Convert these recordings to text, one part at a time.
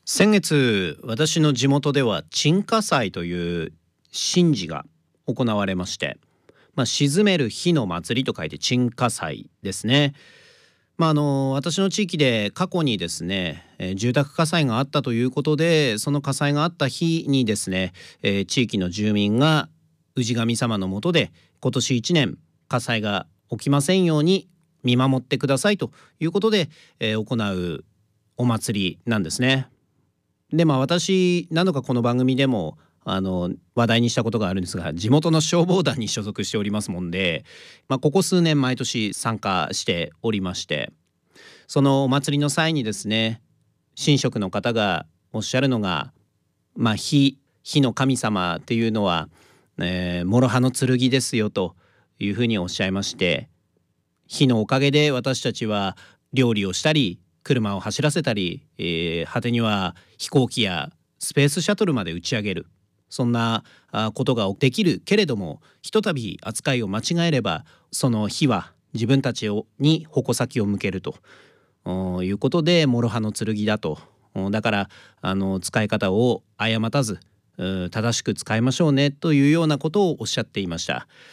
先月、私の地元では鎮火祭という神事が行われまして、鎮める火の祭りと書いて鎮火祭ですね。私の地域で過去にですね、住宅火災があったということで、その火災があった日にですね、地域の住民が氏神様の下で今年1年火災が起きませんように見守ってくださいということで、行うお祭りなんですね。で私何度かこの番組でも話題にしたことがあるんですが、地元の消防団に所属しておりますもんで、ここ数年毎年参加しておりまして、そのお祭りの際にですね、神職の方がおっしゃるのが、火の神様っていうのは、諸刃の剣ですよというふうにおっしゃいまして、火のおかげで私たちは料理をしたり車を走らせたり、果てには飛行機やスペースシャトルまで打ち上げる、そんなことができるけれども、ひとたび扱いを間違えればその火は自分たちに矛先を向けるということで、諸刃の剣だと。だから使い方を誤たず正しく使いましょうねというようなことをおっしゃっていました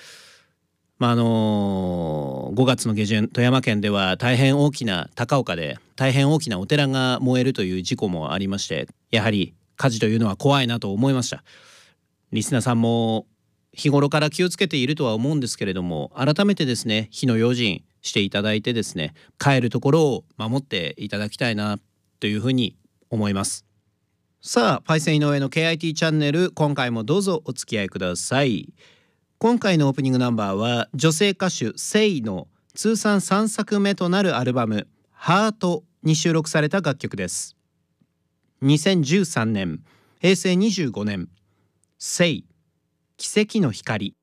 。5月の下旬、富山県では高岡で大変大きなお寺が燃えるという事故もありまして、やはり火事というのは怖いなと思いました。リスナーさんも日頃から気をつけているとは思うんですけれども、改めてですね、火の用心していただいてですね、帰るところを守っていただきたいなというふうに思います。さあ、パイセン井上の KIT チャンネル、今回もどうぞお付き合いください。今回のオープニングナンバーは女性歌手セイの通算3作目となるアルバムハートに収録された楽曲です。2013年、平成25年、セイ奇跡の光。